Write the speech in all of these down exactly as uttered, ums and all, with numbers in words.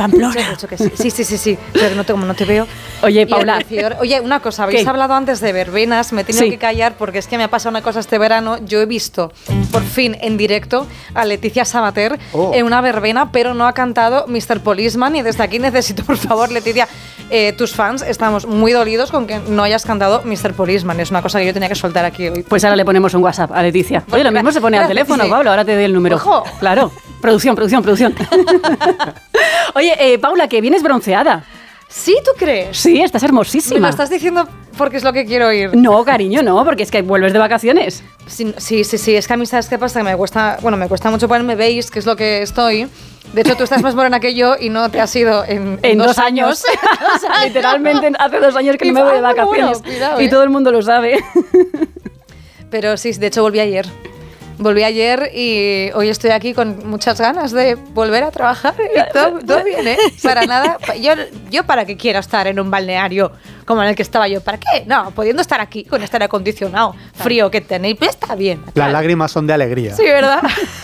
Pamplona. Sí, de hecho que sí. Sí, sí, sí, sí. Pero no te, como no te veo. Oye, Paula. Decir, oye, una cosa, habéis ¿Qué? hablado antes de verbenas, me he tenido Sí. que callar porque es que me ha pasado una cosa este verano. Yo he visto, por fin, en directo, a Leticia Sabater Oh. en una verbena, pero no ha cantado mister Policeman. Y desde aquí necesito, por favor, Leticia, eh, tus fans, estamos muy dolidos con que no hayas cantado mister Policeman. Es una cosa que yo tenía que soltar aquí hoy. Pues ahora le ponemos un WhatsApp a Leticia. Oye, lo mismo se pone al Gracias, teléfono, sí. Pablo, ahora te doy el número. Ojo. Claro. Producción, producción, producción. Oye, eh, Paula, que vienes bronceada. ¿Sí, tú crees? Sí, estás ¿Me hermosísima. lo estás diciendo porque es lo que quiero oír? No, cariño, no, porque es que vuelves de vacaciones. Sí, sí, sí, sí, es que a mí, ¿sabes qué pasa? Que me cuesta, bueno, me cuesta mucho ponerme beige, que es lo que estoy. De hecho, tú estás más morena que yo y no te has ido en, En dos años. O sea, literalmente hace dos años que no me voy de Ah, bueno, vacaciones. cuidado, Y eh. todo el mundo lo sabe. Pero sí, de hecho volví ayer. Volví ayer y hoy estoy aquí con muchas ganas de volver a trabajar y todo, todo bien, ¿eh? Para nada. Yo, yo para qué quiero estar en un balneario como en el que estaba yo. ¿Para qué? No, pudiendo estar aquí con este aire acondicionado frío que tenéis, pues está bien. Las lágrimas son de alegría. Sí, ¿verdad?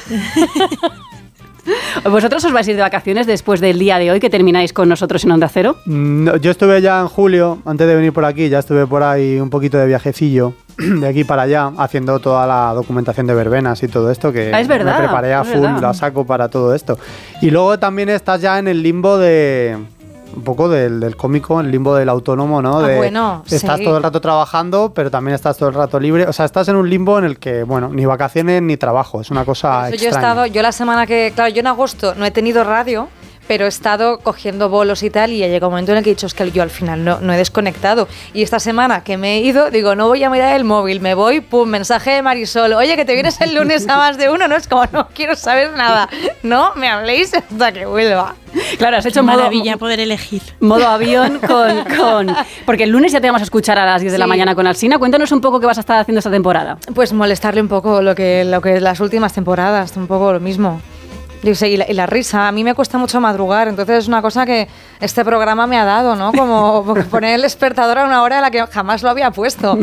¿Vosotros os vais a ir de vacaciones después del día de hoy que termináis con nosotros en Onda Cero? No, yo estuve ya en julio, antes de venir por aquí, ya estuve por ahí un poquito de viajecillo, de aquí para allá, haciendo toda la documentación de verbenas y todo esto, que Ah, es verdad, me preparé a es full, verdad. la saco para todo esto. Y luego también estás ya en el limbo de... un poco del, del cómico, el limbo del autónomo, ¿no? Ah, De, bueno, estás sí. todo el rato trabajando, pero también estás todo el rato libre. O sea, estás en un limbo en el que, bueno, ni vacaciones ni trabajo. Es una cosa Por eso yo he extraña. estado, yo la semana que, claro, yo en agosto no he tenido radio, pero he estado cogiendo bolos y tal, y ya llega un momento en el que he dicho, es que yo al final no, no he desconectado. Y esta semana que me he ido, digo, no voy a mirar el móvil, me voy, pum, mensaje de Marisol, oye, que te vienes el lunes a más de uno, no es como, no quiero saber nada, no me habléis hasta que vuelva. Claro, has Qué hecho modo, maravilla poder elegir. modo avión con, con... Porque el lunes ya te vamos a escuchar a las diez de la Sí. mañana con Alsina. Cuéntanos un poco qué vas a estar haciendo esta temporada. Pues molestarle un poco lo que, lo que las últimas temporadas, un poco lo mismo. Yo sé, y, la, y la risa, a mí me cuesta mucho madrugar, entonces es una cosa que este programa me ha dado, ¿no? Como poner el despertador a una hora a la que jamás lo había puesto.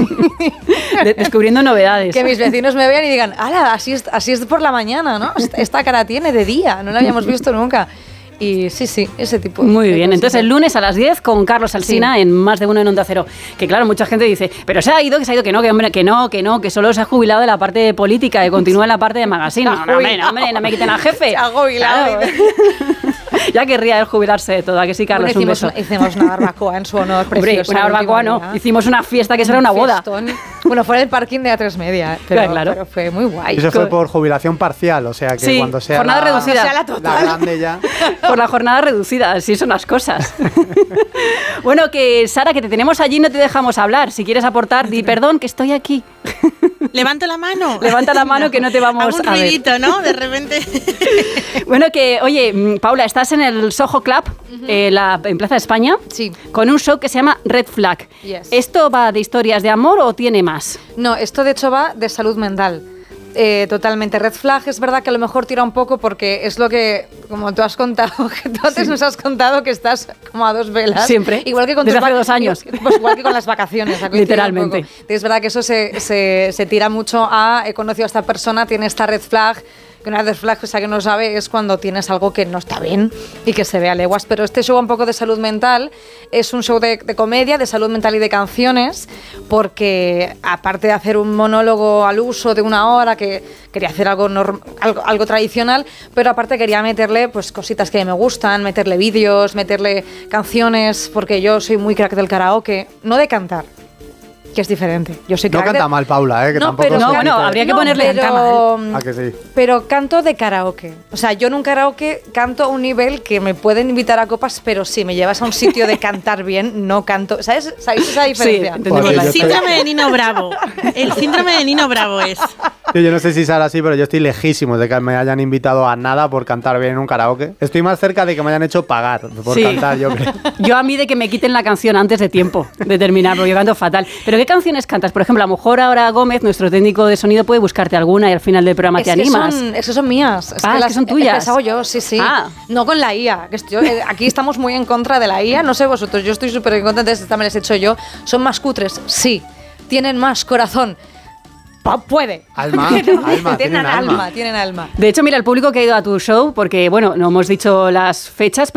De- descubriendo novedades. Que mis vecinos me vean y digan, ¡hala! Así es, así es por la mañana, ¿no? Esta- Esta cara tiene de día, no la habíamos visto nunca. Y sí, sí, ese tipo. Muy de bien, cositas. entonces el lunes a las diez con Carlos Alsina Sí. en Más de Uno en Onda Cero. Que claro, mucha gente dice, pero se ha ido, que se ha ido, que no, que hombre, que no, que no, que solo se ha jubilado de la parte de política y continúa en la parte de magazine. No, no, hombre, no, hombre, no me quiten al jefe. Se ha jubilado. Claro. Ya querría él jubilarse de todo, ¿a que sí, Carlos? Bueno, Un hicimos, beso. una, hicimos una barbacoa en su honor, Hombre, preciosa. una el último barbacoa no, día. hicimos una fiesta que eso era una Un boda. fiestón. Bueno, fue en el parking de A tres Media, pero, Claro, claro. pero fue muy guay. Eso fue por jubilación parcial, o sea que Sí, cuando sea jornada la, reducida. Cuando sea la la total. grande ya... Por la jornada reducida, así son las cosas. Bueno, que Sara, que te tenemos allí, no te dejamos hablar. Si quieres aportar, di perdón, que estoy aquí. Levanto la mano. Levanta la mano que no te vamos Hago un a ver. ruidito, ¿no? De repente. Bueno, que, oye, mm, Paula, estás en el Soho Club, eh, la, en Plaza de España, Sí. con un show que se llama Red Flag. Yes. ¿Esto va de historias de amor o tiene más? No, esto de hecho va de salud mental. Eh, totalmente. Red Flag es verdad que a lo mejor tira un poco porque es lo que, como tú has contado, que tú antes nos has contado que estás como a dos velas. Siempre. Igual que con Desde tus hace vac- dos años. Pues igual que con las vacaciones. ha coincidido Literalmente. un poco. Es verdad que eso se, se, se tira mucho a he conocido a esta persona, tiene esta red flag. Que una red flag, o sea, que no sabe, es cuando tienes algo que no está bien y que se ve a leguas. Pero este show un poco de salud mental es un show de, de comedia, de salud mental y de canciones, porque aparte de hacer un monólogo al uso de una hora, que quería hacer algo, norm- algo, algo tradicional, pero aparte quería meterle pues cositas que me gustan, meterle vídeos, meterle canciones, porque yo soy muy crack del karaoke, no de cantar, que es diferente. Yo soy No crack canta de- mal, Paula, ¿eh? Que No, tampoco pero se No, dice- bueno, habría que No, ponerle pero- cama. Ah, que sí. Pero canto de karaoke. O sea, yo en un karaoke canto a un nivel que me pueden invitar a copas, pero si me llevas a un sitio de cantar bien, no canto. ¿Sabes? ¿Sabéis esa diferencia? entendemos Pues la yo El síndrome de Nino Bravo. El síndrome de Nino Bravo es. Yo, yo no sé si será así, pero yo estoy lejísimo de que me hayan invitado a nada por cantar bien en un karaoke. Estoy más cerca de que me hayan hecho pagar por Sí. cantar, yo creo. Yo a mí de que me quiten la canción antes de tiempo de terminar, porque yo canto fatal. ¿Pero qué canciones cantas? Por ejemplo, a lo mejor ahora Gómez, nuestro técnico de sonido, puede buscarte alguna y al final del programa Es te que animas. son, es que son mías. Es Ah, es que son tuyas. es que las hago yo, sí, sí. Ah. No con la I A. que estoy- eh, aquí estamos muy en contra de la I A. No sé vosotros, yo estoy súper en contra de esta, me las he hecho yo. ¿Son más cutres? Sí. ¿Tienen más corazón? Pa- puede. Alma, tienen, alma, tienen alma. Tienen alma. De hecho, mira, el público que ha ido a tu show, porque, bueno, no hemos dicho las fechas,